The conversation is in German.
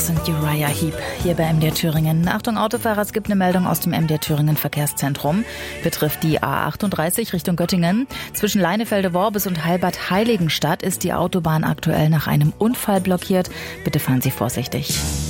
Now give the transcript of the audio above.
Cross und Uriah Heep hier bei MDR Thüringen. Achtung Autofahrer, es gibt eine Meldung aus dem MDR Thüringen Verkehrszentrum. Betrifft die A38 Richtung Göttingen. Zwischen Leinefelde-Worbis und Heilbad-Heiligenstadt ist die Autobahn aktuell nach einem Unfall blockiert. Bitte fahren Sie vorsichtig.